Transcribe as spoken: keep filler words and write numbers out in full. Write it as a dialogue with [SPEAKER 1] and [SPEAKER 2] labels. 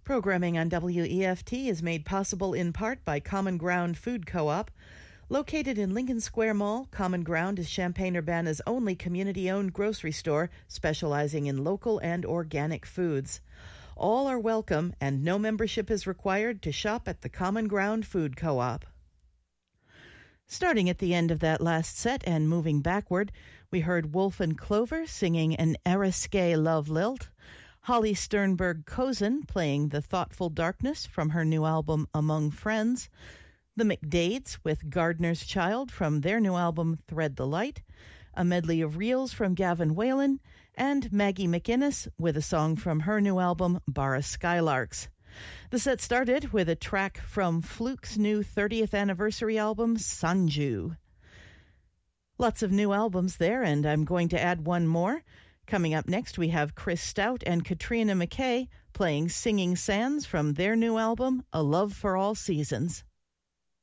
[SPEAKER 1] Programming on W E F T is made possible in part by Common Ground Food Co-op. Located in Lincoln Square Mall, Common Ground is Champaign-Urbana's only community-owned grocery store specializing in local and organic foods. All are welcome, and no membership is required to shop at the Common Ground Food Co-op. Starting at the end of that last set and moving backward, we heard Wolf and Clover singing an Eriskay love lilt, Holly Sternberg-Kozen playing The Thoughtful Darkness from her new album Among Friends, the McDades with Gardener's Child from their new album Thread the Light, a medley of reels from Gavin Whalen, and Maggie McInnes with a song from her new album Bara Skylarks. The set started with a track from Fluke's new thirtieth anniversary album Sanju. Lots of new albums there, and I'm going to add one more. Coming up next, we have Chris Stout and Katrina McKay playing Singing Sands from their new album, A Love for All Seasons.